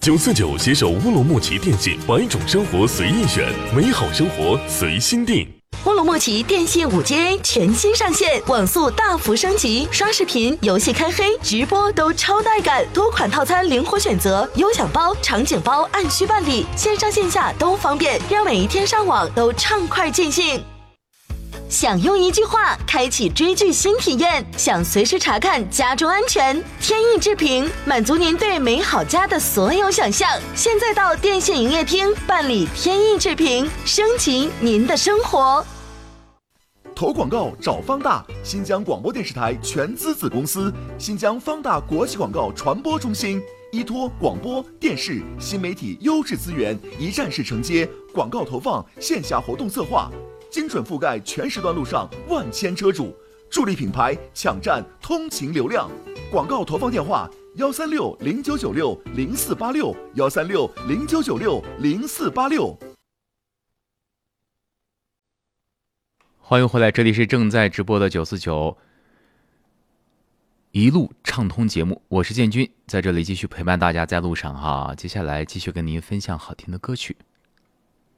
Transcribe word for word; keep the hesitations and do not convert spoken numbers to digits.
九四九携手乌鲁木齐电信，百种生活随意选，美好生活随心定。 乌鲁木齐电信 五 G A 全新上线，网速大幅升级，刷视频、游戏开黑、直播都超带感，多款套餐灵活选择，优享包、场景包按需办理，线上线下都方便，让每一天上网都畅快尽兴。想用一句话开启追剧新体验，想随时查看家中安全，天意制屏满足您对美好家的所有想象。现在到电信营业厅办理天意制屏，升级您的生活。 投广告找方大，新疆广播电视台全资子公司，新疆方大国际广告传播中心，依托广播电视新媒体优质资源，一站式承接广告投放、线下活动策划，精准覆盖全时段路上万千车主，助力品牌抢占通勤流量。广告投放电话：幺三六零九九六零四八六，幺三六零九九六零四八六。 欢迎回来，这里是正在直播的九四九一路畅通节目，我是建军，在这里继续陪伴大家在路上哈。接下来继续跟您分享好听的歌曲。